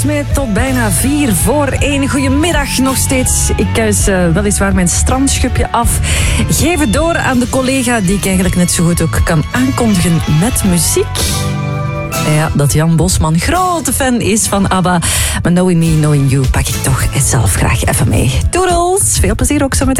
Tot bijna 1:04. Goedemiddag nog steeds. Ik kuis weliswaar mijn strandschupje af. Geef het door aan de collega die ik eigenlijk net zo goed ook kan aankondigen met muziek. Ja, dat Jan Bosman grote fan is van ABBA. Maar Knowing Me, Knowing You pak ik toch zelf graag even mee. Toedels, veel plezier ook zo meteen.